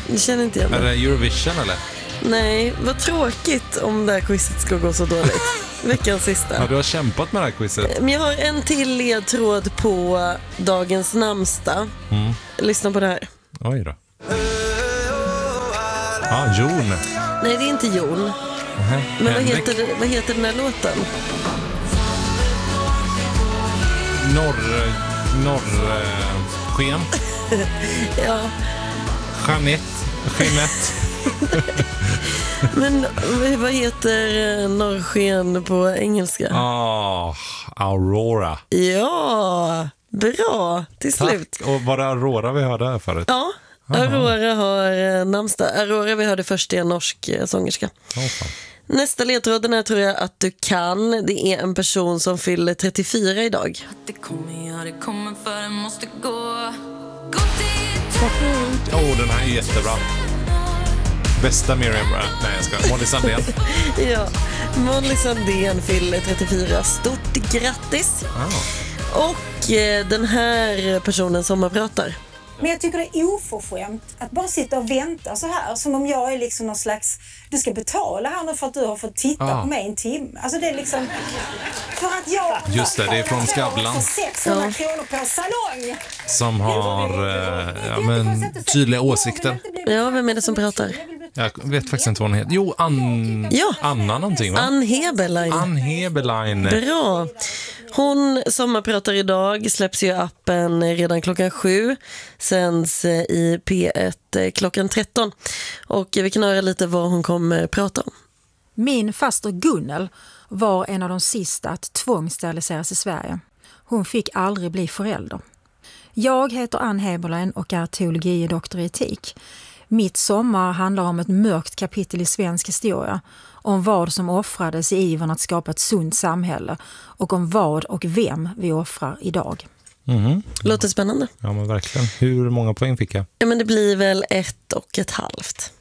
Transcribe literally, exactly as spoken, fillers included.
Det känner inte jag. Är det Eurovision eller? Nej, vad tråkigt om det här quizet ska gå så dåligt. Veckans sista. Ja, du har kämpat med det här quizet. Men jag har en till ledtråd på dagens namnsdag. Mm. Lyssna på det här. Oj då. Ja, Jon. Nej, det är inte Jon. Uh-huh. Men vad heter, det, vad heter den här låten? Norr... Norrsken. Ja. Jeanette. Jeanette. Men vad heter norrsken på engelska? Ah, Aurora. Ja, bra. Till slut. Tack. Och var det Aurora vi hörde här förut? Ja, Aurora har namnsdag. Aurora vi hörde först är en norsk sångerska. Oh, fan. Nästa ledtråden här tror jag att du kan. Det är en person som fyller trettiofyra idag. Det kommer, ja det kommer för det måste gå. Åh, oh, den här är jättebra. Bästa Miriam... Nej, jag ska. Molly Sandén. Ja, Molly Sandén fyller trettiofyra. Stort grattis. Ah. Och eh, den här personen som pratar. Men jag tycker det är oförskämt att bara sitta och vänta så här. Som om jag är liksom någon slags... Du ska betala här nu för att du har fått titta Ah. på mig en timme. Alltså det är liksom... För att jag... Just det, det är från Skavlan. För sexhundra ja. kronor på salong. Som har eh, ja, men, tydliga åsikter. Ja, vem är det som pratar? Jag vet faktiskt inte vad hon heter. Jo, Ann... Ja. Anna någonting, va? Ann Heberlein. Ann Heberlein. Bra. Hon som pratar idag släpps ju i appen redan klockan sju. Sänds i P ett klockan tretton. Och vi kan höra lite vad hon kommer prata om. Min faster Gunnel var en av de sista att tvångssteriliseras i Sverige. Hon fick aldrig bli förälder. Jag heter Ann Heberlein och är teologidoktor i etik. Mitt sommar handlar om ett mörkt kapitel i svensk historia. Om vad som offrades i ivern att skapa ett sunt samhälle. Och om vad och vem vi offrar idag. Mm. Låter spännande. Ja, men verkligen. Hur många poäng fick jag? Ja, men det blir väl ett och ett halvt.